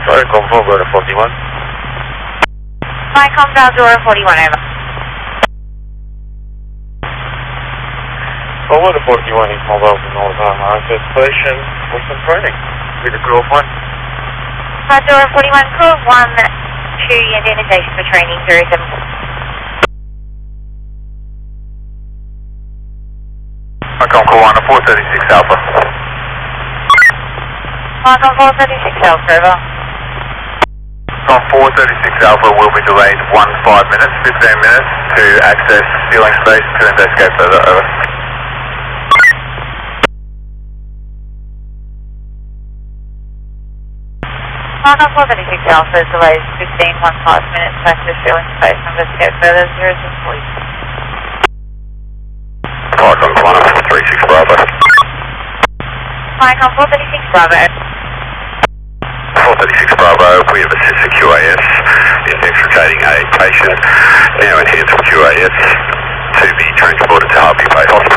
Sorry, confirm Bravo 41. Micom Bravo 41, over. Forward 41 is mobile to North access station for some training with the crew of 1. Bravo 41, crew of 1 to Indiana Station for training 074. Micom call 1 to 436 Alpha. Micom 436 Alpha, over. On 436 Alpha will be delayed 15 minutes, 15 minutes to access ceiling space to investigate further, over. Micom 436 Alpha is delayed 15 minutes to access ceiling space to investigate further 074. Micom 436 Bravo. Micom 436 Bravo. 436 Bravo, we have assisted QAS in extricating a patient, now enhanced QAS to be transported to Harvey Bay Hospital.